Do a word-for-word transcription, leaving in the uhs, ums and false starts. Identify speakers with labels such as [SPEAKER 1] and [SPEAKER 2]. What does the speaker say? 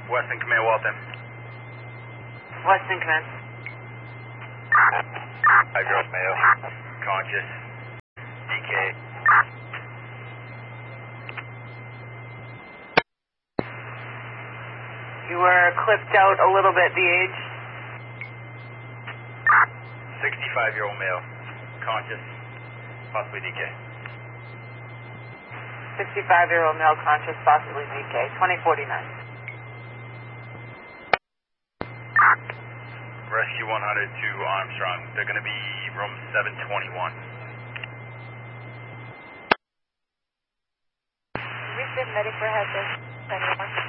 [SPEAKER 1] Weston Command, Walton.
[SPEAKER 2] Weston Command.
[SPEAKER 1] Five Gross Mayo. Conscious. D K.
[SPEAKER 2] You were clipped out a little bit, D H.
[SPEAKER 1] sixty-five-year-old male. Conscious. Possibly D K.
[SPEAKER 2] sixty-five-year-old male conscious, possibly D K. twenty forty-nine.
[SPEAKER 1] Rescue one hundred to Armstrong. They're going to be room seven twenty-one.
[SPEAKER 2] We should medic for hazard.